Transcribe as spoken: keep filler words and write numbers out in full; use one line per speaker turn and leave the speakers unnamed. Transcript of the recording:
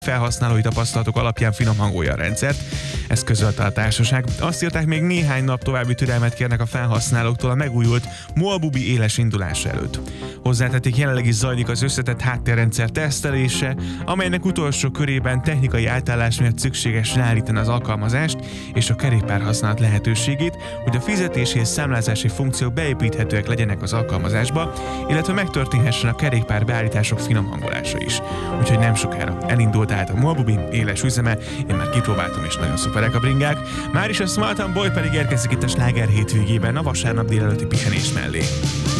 felhasználói tapasztalatok alapján finom hangolja a rendszert, ezt közölte a társaság. Azt írták, még néhány nap további türelmet kérnek a felhasználóktól a megújult Moabubi éles indulása előtt. Hozzátették, jelenleg is zajlik az összetett háttérrendszer tesztelése, amelynek utolsó körében technikai átállás miatt szükséges leállítani az alkalmazást és a kerékpár használat lehetőségét, hogy a fizetési és számlázási funkciók beépíthetőek legyenek az alkalmazásba, illetve megtörténhessen a kerékpár beállítások finom hangolása is. Úgyhogy nem sokára elindult tehát a Moabubi éles üzeme, én már kipróbáltam és nagyon szuperek a bringák. Már is a Smart and Boy pedig érkezik itt a Sláger hétvégében a vasárnap délelőtti pihenés mellé.